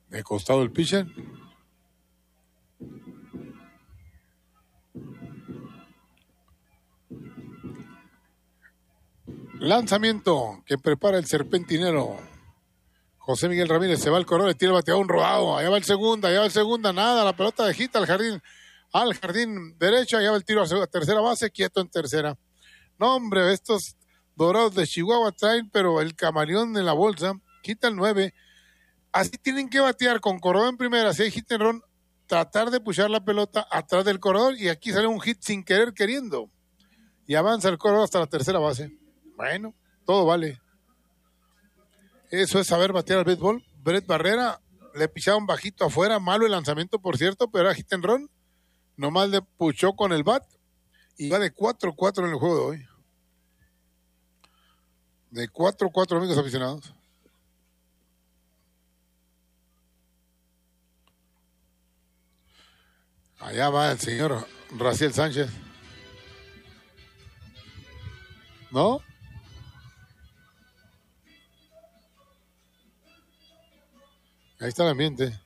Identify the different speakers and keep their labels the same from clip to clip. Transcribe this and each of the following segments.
Speaker 1: De costado el pitcher. Lanzamiento que prepara el serpentinero. José Miguel Ramírez se va al corredor, le tira el bateador un rodado. Allá va el segunda, nada. La pelota de hit al jardín derecho. Allá va el tiro a tercera base, quieto en tercera. No, hombre, estos Dorados de Chihuahua traen, pero el camaleón en la bolsa. Quita el 9. Así tienen que batear con corredor en primera. Si hay hit and run, tratar de puchar la pelota atrás del corredor. Y aquí sale un hit sin querer queriendo. Y avanza el corredor hasta la tercera base. Bueno, todo vale. Eso es saber batear al béisbol. Brett Barrera le picharon bajito afuera, malo el lanzamiento, por cierto, pero era hit and run. Nomás le puchó con el bat y va de 4-4 en el juego de hoy. De 4-4, amigos aficionados. Allá va el señor Raciel Sánchez. ¿No? Ahí está el ambiente.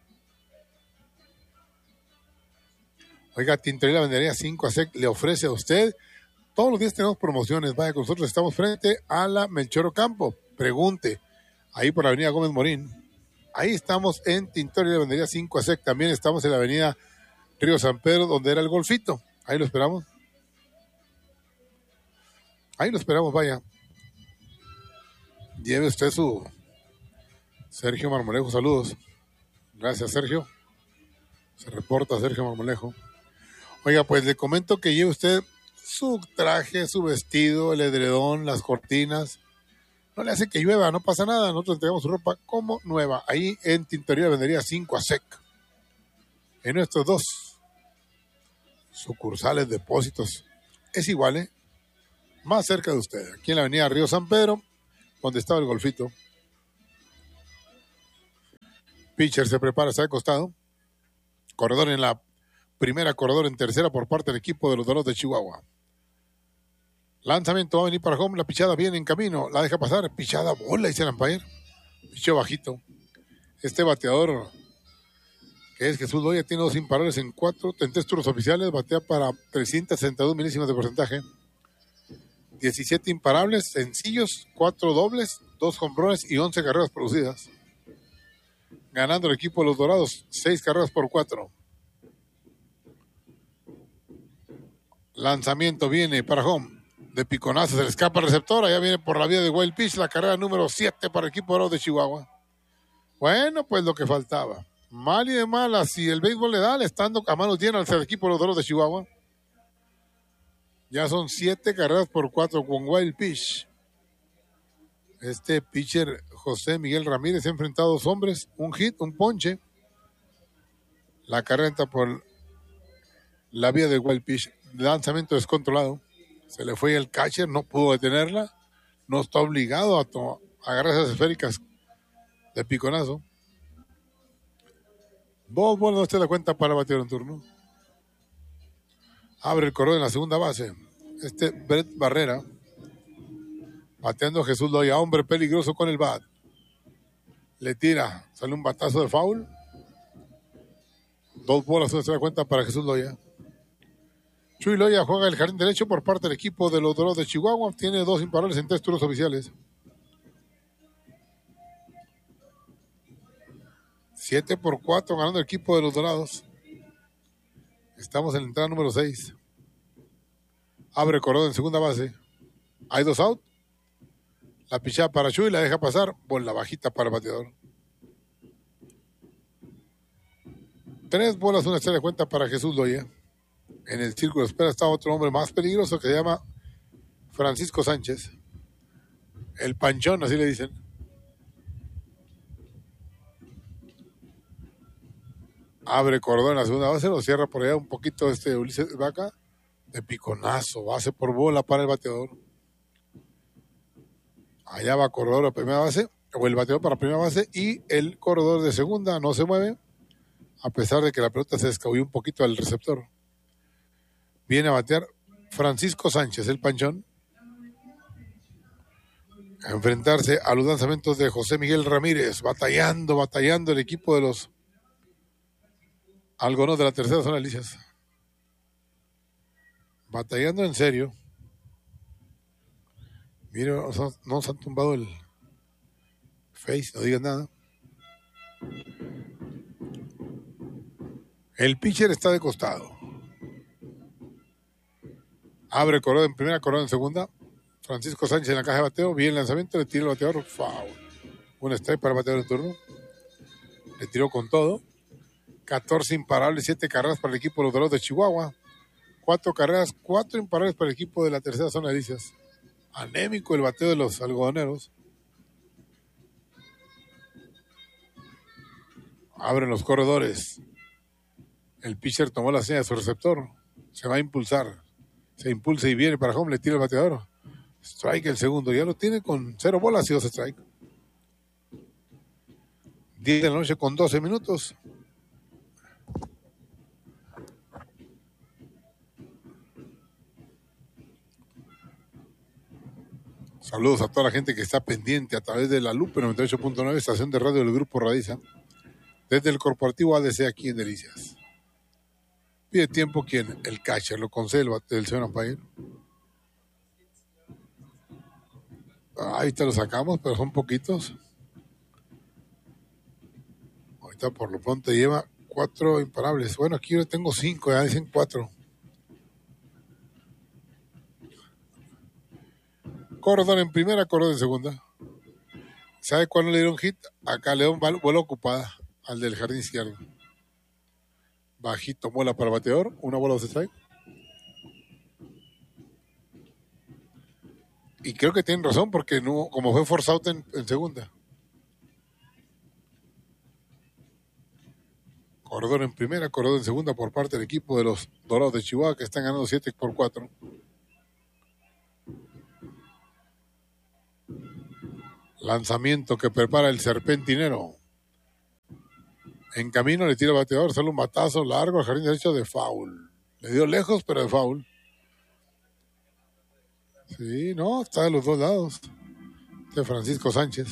Speaker 1: Oiga, Tintorería Vendería 5 a SEC le ofrece a usted. Todos los días tenemos promociones. Vaya con nosotros, estamos frente a la Melchor Ocampo. Pregunte. Ahí por la avenida Gómez Morín. Ahí estamos en Tintorería Vendería 5 a SEC. También estamos en la avenida Río San Pedro, donde era el Golfito. Ahí lo esperamos. Ahí lo esperamos, vaya. Lleve usted su Sergio Marmolejo, saludos. Gracias, Sergio. Se reporta Sergio Marmolejo. Oiga, pues le comento que lleve usted su traje, su vestido, el edredón, las cortinas. No le hace que llueva, no pasa nada. Nosotros entregamos su ropa como nueva. Ahí en Tintorería Vendería 5 a SEC. En nuestros 2 sucursales, depósitos. Es igual, ¿eh? Más cerca de usted. Aquí en la avenida Río San Pedro, donde estaba el Golfito. Pitcher se prepara, está de costado. Corredor en la primera, corredor en tercera por parte del equipo de los Dorados de Chihuahua. Lanzamiento va a venir para home, la pichada viene en camino, la deja pasar, pichada bola, dice el umpire. Pichó bajito. Este bateador, que es Jesús Loya, tiene 2 imparables en 3 turnos oficiales, batea para 362 milésimas de porcentaje. 17 imparables, sencillos, 4 dobles, 2 hombrones y 11 carreras producidas. Ganando el equipo de los Dorados, 6 carreras por 4. Lanzamiento viene para home. De piconazo se le escapa el receptor. Allá viene por la vía de wild pitch la carrera número 7 para el equipo Dorado de Chihuahua. Bueno, pues lo que faltaba. Mal y de malas. Si el béisbol le da, le estando a manos llenas al equipo de los Dorados de Chihuahua. Ya son 7 carreras por 4 con wild pitch. Este pitcher José Miguel Ramírez ha enfrentado a 2 hombres, un hit, un ponche. La carrera entra por la vía de wild pitch. Lanzamiento descontrolado. Se le fue el catcher, no pudo detenerla. No está obligado a agarrar esas esféricas de piconazo. 2 bolas, no se da cuenta para batear en turno. Abre el corredor en la segunda base. Brett Barrera. Bateando a Jesús Loya, hombre peligroso con el bat. Le tira, sale un batazo de foul. 2 bolas, no se da cuenta para Jesús Loya. Chuy Loya juega el jardín derecho por parte del equipo de los Dorados de Chihuahua. Tiene 2 imparables en 3 turnos oficiales. 7 por 4 ganando el equipo de los Dorados. Estamos en la entrada número 6. Abre corredor en segunda base. Hay 2 out. La pichada para Chuy, la deja pasar. Bola bajita para el bateador. 3 bolas, una estrella de cuenta para Jesús Loya. En el círculo de espera está otro hombre más peligroso que se llama Francisco Sánchez. El Panchón, así le dicen. Abre corredor en la segunda base, lo cierra por allá un poquito Ulises Vaca. De piconazo, base por bola para el bateador. Allá va corredor a primera base, o el bateador para primera base, y el corredor de segunda no se mueve, a pesar de que la pelota se escabulló un poquito al receptor. Viene a batear Francisco Sánchez, el Panchón. a enfrentarse a los lanzamientos de José Miguel Ramírez. Batallando el equipo de los Algodoneros de la tercera zona de Delicias. Batallando en serio. Mira, no nos han tumbado el Face, no digan nada. El pitcher está de costado. Abre Corona en primera, Corona en segunda. Francisco Sánchez en la caja de bateo. Bien el lanzamiento, le tira el bateador. Foul. Un strike para el bateador en turno. Le tiró con todo. 14 imparables, 7 carreras para el equipo de los Dorados de Chihuahua. 4 carreras, 4 imparables para el equipo de la tercera zona de Delicias. Anémico el bateo de los algodoneros. Abren los corredores. El pitcher tomó la seña de su receptor. Se va a impulsar. Se impulsa y viene para home. Le tira el bateador. Strike el segundo. Ya lo tiene con 0 bolas y 2 strike. 10 de la noche con 12 minutos. Saludos a toda la gente que está pendiente a través de la Lupe 98.9, estación de radio del Grupo Radiza, desde el corporativo ADC aquí en Delicias. Pide tiempo quien, el catcher, lo concede el señor umpire. Ahí te lo sacamos, pero son poquitos. Ahorita por lo pronto lleva 4 imparables. Bueno, aquí yo tengo 5, ya dicen 4. Corredor en primera, corredor en segunda. ¿Sabe cuándo le dieron hit? Acá León bola ocupada al del jardín izquierdo. Bajito, bola para el bateador, una bola de strike. Y creo que tienen razón porque no, como fue force out en segunda. Corredor en primera, corredor en segunda por parte del equipo de los Dorados de Chihuahua que están ganando 7-4. Lanzamiento que prepara el serpentinero. En camino le tira el bateador, sale un batazo largo al jardín derecho de foul. Le dio lejos, pero de foul. Sí, no, está de los dos lados. De Francisco Sánchez.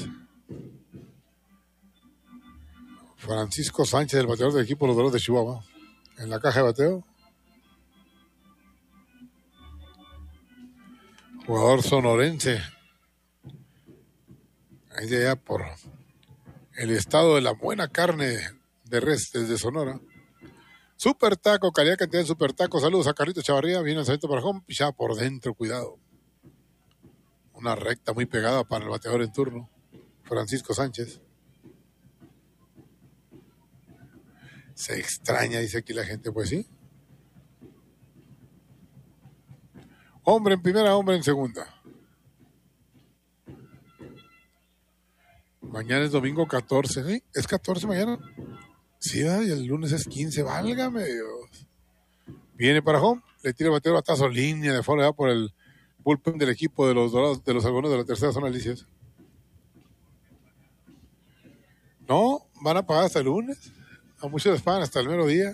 Speaker 1: Francisco Sánchez, el bateador del equipo de los Dorados de Chihuahua. En la caja de bateo. Jugador sonorense. Ahí de allá por el estado de la buena carne de res desde Sonora. Super taco, calidad, cantidad de super taco. Saludos a Carlito Chavarría. Viene el lanzamiento para home. Ya por dentro, cuidado. Una recta muy pegada para el bateador en turno. Francisco Sánchez. Se extraña, dice aquí la gente. Pues sí. Hombre en primera, hombre en segunda. Mañana es domingo 14, ¿sí? ¿Es 14 mañana? Sí, y el lunes es 15, válgame Dios. Viene para home, le tira el bateador batazo, línea de foul por el bullpen del equipo de los Dorados, de los Algodoneros de la tercera zona de Delicias. No, van a pagar hasta el lunes. A muchos les pagan hasta el mero día.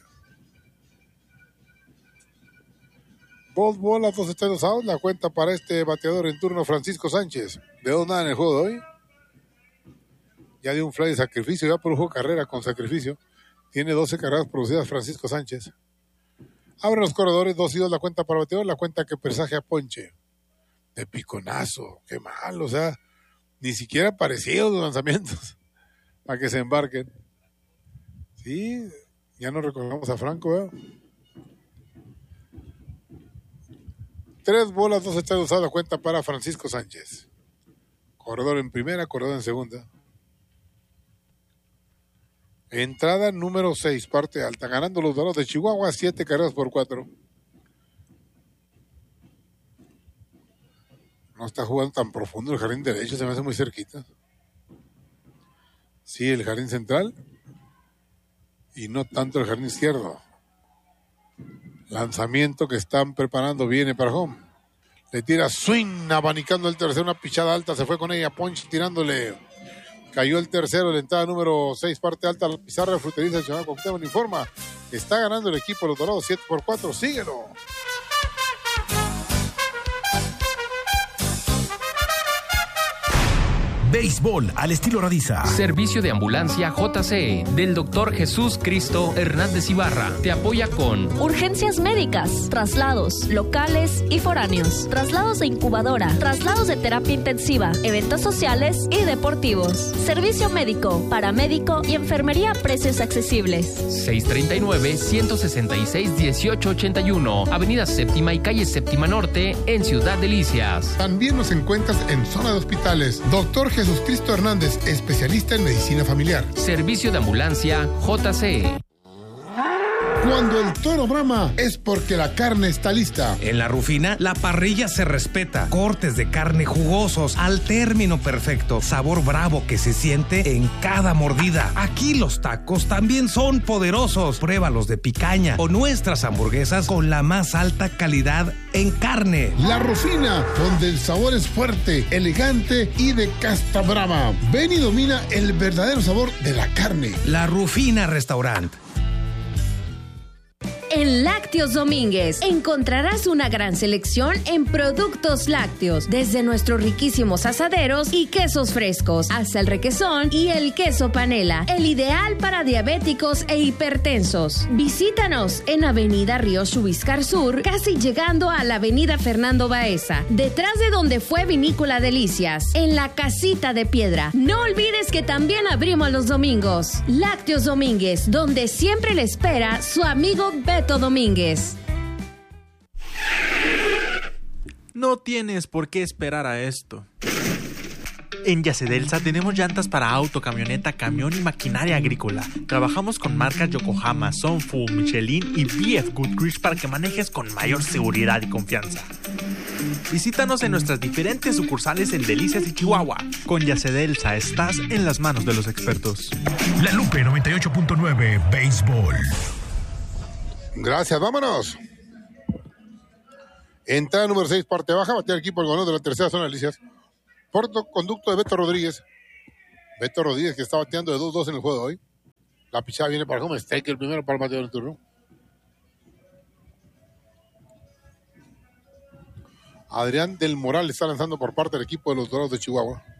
Speaker 1: 2 bolas, 2 strikes, 2 outs. La cuenta para este bateador en turno, Francisco Sánchez. De 2-0 en el juego de hoy. Ya dio un fly de sacrificio, ya produjo carrera con sacrificio. Tiene 12 carreras producidas Francisco Sánchez. Abre los corredores, 2-2 la cuenta para el bateador, la cuenta que presagia Ponche. De piconazo, qué mal, o sea, ni siquiera parecidos los lanzamientos para que se embarquen. Sí, ya nos recordamos a Franco, ¿eh? 3 bolas, 2 strikes, 2 outs la cuenta para Francisco Sánchez. Corredor en primera, corredor en segunda. Entrada número 6, parte alta, ganando los Dorados de Chihuahua, 7 carreras por 4. No está jugando tan profundo el jardín derecho, se me hace muy cerquita. Sí, el jardín central y no tanto el jardín izquierdo. Lanzamiento que están preparando, viene para home. Le tira swing, abanicando el tercero, una pichada alta, se fue con ella, Ponche tirándole. Cayó el tercero, la entrada número 6, parte alta, la pizarra de Fruteriza Nacional Cuauhtémoc informa. Está ganando el equipo de los Dorados 7-4, síguelo.
Speaker 2: béisbol al estilo Radiza.
Speaker 3: Servicio de ambulancia JCE del Dr. Jesús Cristo Hernández Ibarra. Te apoya con
Speaker 4: urgencias médicas, traslados, locales y foráneos, traslados de incubadora, traslados de terapia intensiva, eventos sociales y deportivos. Servicio médico, paramédico y enfermería a precios accesibles.
Speaker 3: 639-166-1881, Avenida Séptima y Calle Séptima Norte, en Ciudad Delicias.
Speaker 1: También nos encuentras en zona de hospitales. Doctor Jesús Cristo Hernández, especialista en medicina familiar.
Speaker 3: Servicio de ambulancia JCE.
Speaker 1: Cuando el toro brama es porque la carne está lista.
Speaker 2: En La Rufina, la parrilla se respeta. Cortes de carne jugosos al término perfecto. Sabor bravo que se siente en cada mordida. Aquí los tacos también son poderosos. Pruébalos de picaña o nuestras hamburguesas con la más alta calidad en carne.
Speaker 1: La Rufina, donde el sabor es fuerte, elegante y de casta brava. Ven y domina el verdadero sabor de la carne.
Speaker 2: La Rufina Restaurant.
Speaker 5: En Lácteos Domínguez encontrarás una gran selección en productos lácteos, desde nuestros riquísimos asaderos y quesos frescos, hasta el requesón y el queso panela, el ideal para diabéticos e hipertensos. Visítanos en Avenida Río Chubiscar Sur, casi llegando a la Avenida Fernando Baeza, detrás de donde fue Vinícola Delicias, en la Casita de Piedra. No olvides que también abrimos los domingos. Lácteos Domínguez, donde siempre le espera su amigo Beto Domínguez.
Speaker 6: No tienes por qué esperar a esto. En Yacedelsa tenemos llantas para auto, camioneta, camión y maquinaria agrícola. Trabajamos con marcas Yokohama, Sonfu, Michelin y BF Goodrich para que manejes con mayor seguridad y confianza. Visítanos en nuestras diferentes sucursales en Delicias y Chihuahua. Con Yacedelsa estás en las manos de los expertos.
Speaker 2: La Lupe 98.9 Béisbol.
Speaker 1: Gracias, vámonos. Entrada número 6, parte baja, batea el equipo el ganador de la tercera zona de Delicias. Porto conducto de Beto Rodríguez. Beto Rodríguez que está bateando de 2-2 en el juego de hoy. La pichada viene para home stake, el primero para el bateador en turno. Adrián del Moral está lanzando por parte del equipo de los Dorados de Chihuahua.